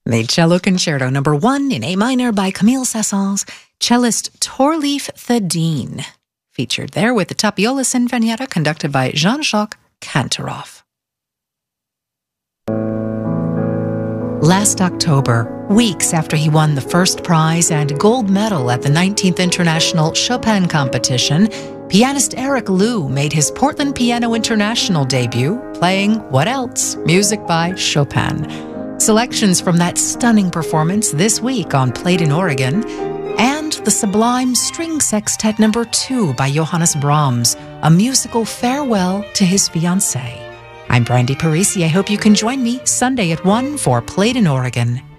The Cello Concerto Number 1 in A minor by Camille Saint-Saëns, cellist Thorleif Thedin, featured there with the Tapiola Sinfonietta conducted by Jean-Jacques Kantorov. Last October, weeks after he won the first prize and gold medal at the 19th International Chopin Competition, pianist Eric Liu made his Portland Piano International debut, playing What Else? Music by Chopin. Selections from that stunning performance this week on Played in Oregon, and the sublime String Sextet Number 2 by Johannes Brahms, a musical farewell to his fiancée. I'm Brandy Parisi. I hope you can join me Sunday at 1 for Played in Oregon.